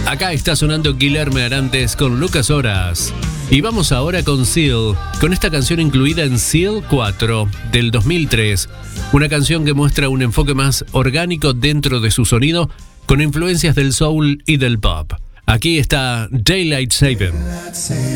Acá está sonando Guilherme Arantes con Lucas Horas. Y vamos ahora con Seal, con esta canción incluida en Seal 4 del 2003. Una canción que muestra un enfoque más orgánico dentro de su sonido, con influencias del soul y del pop. Aquí está Daylight Saving.